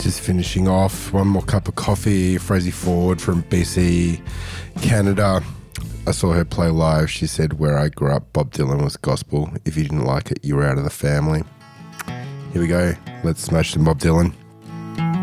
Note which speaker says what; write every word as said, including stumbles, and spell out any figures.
Speaker 1: just finishing off. One more cup of coffee. Frozy Ford from B C, Canada. I saw her play live. She said, where I grew up, Bob Dylan was gospel. If you didn't like it, you were out of the family. Here we go. Let's smash some Bob Dylan.